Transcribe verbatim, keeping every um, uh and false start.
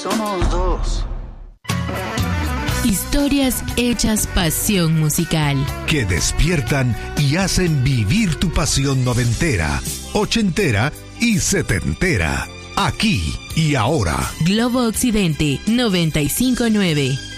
Somos dos. Historias hechas pasión musical. Que despiertan y hacen vivir tu pasión noventera, ochentera y setentera. Aquí y ahora. Globo Occidente noventa y cinco punto nueve.